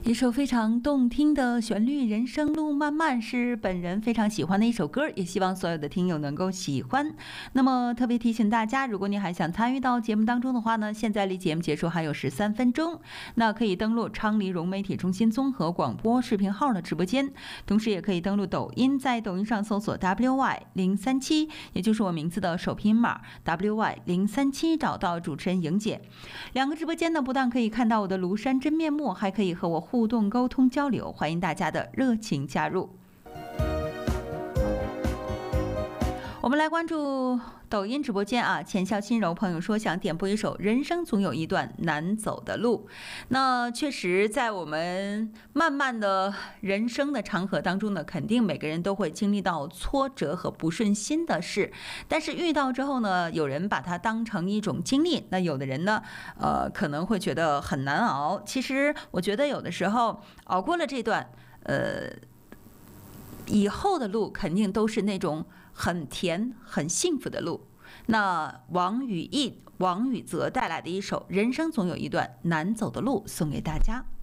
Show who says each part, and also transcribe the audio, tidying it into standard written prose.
Speaker 1: 一首非常动听的旋律，人生路漫漫是本人非常喜欢的一首歌，也希望所有的听友能够喜欢。那么特别提醒大家，如果你还想参与到节目当中的话呢，现在离节目结束还有13分钟，那可以登录昌黎融媒体中心综合广播视频号的直播间，同时也可以登录抖音，在抖音上搜索 WY037，也就是我名字的首拼码 WY037，找到主持人莹姐。两个直播间呢，不但可以看到我的庐山真面目，还可以和我互动沟通交流，欢迎大家的热情加入。我们来关注抖音直播间啊，浅笑心柔朋友说想点播一首《人生总有一段难走的路》。那确实，在我们漫漫的人生的长河当中呢，肯定每个人都会经历到挫折和不顺心的事。但是遇到之后呢，有人把它当成一种经历，那有的人呢，可能会觉得很难熬。其实我觉得有的时候熬过了这段，以后的路肯定都是那种很甜很幸福的路。那王宇毅、王宇泽带来的一首《人生总有一段难走的路》送给大家。